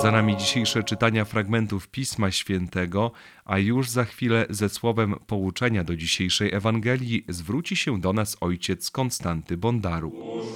Za nami dzisiejsze czytania fragmentów Pisma Świętego, a już za chwilę ze słowem pouczenia do dzisiejszej Ewangelii zwróci się do nas ojciec Konstanty Bondaru.